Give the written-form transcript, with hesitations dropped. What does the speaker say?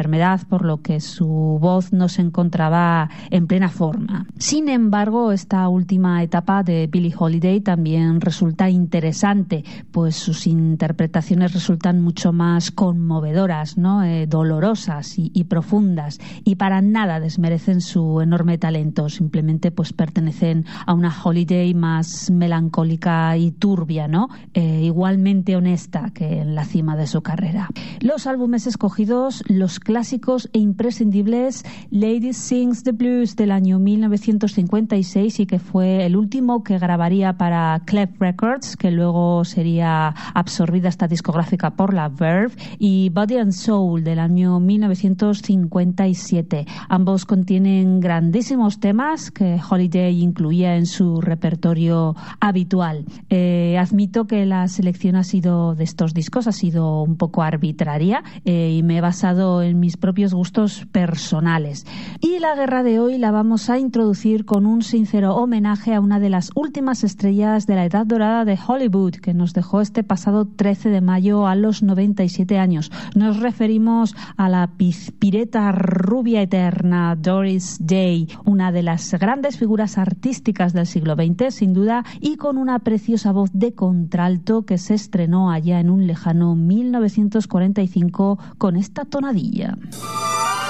enfermedad, por lo que su voz no se encontraba en plena forma. Sin embargo, esta última etapa de Billie Holiday también resulta interesante, pues sus interpretaciones resultan mucho más conmovedoras, ¿no? Dolorosas y profundas, y para nada desmerecen su enorme talento, simplemente pues pertenecen a una Holiday más melancólica y turbia, ¿no? Igualmente honesta que en la cima de su carrera. Los álbumes escogidos, los clásicos e imprescindibles: Lady Sings the Blues del año 1956, y que fue el último que grabaría para Clef Records, que luego sería absorbida esta discográfica por la Verve, y Body and Soul del año 1957. Ambos contienen grandísimos temas que Holiday incluía en su repertorio habitual. Admito que la selección de estos discos ha sido un poco arbitraria, y me he basado en mis propios gustos personales. Y la guerra de hoy la vamos a introducir con un sincero homenaje a una de las últimas estrellas de la edad dorada de Hollywood, que nos dejó este pasado 13 de mayo a los 97 años. Nos referimos a la pireta rubia eterna Doris Day, una de las grandes figuras artísticas del siglo XX, sin duda, y con una preciosa voz de contralto que se estrenó allá en un lejano 1945 con esta tonadilla.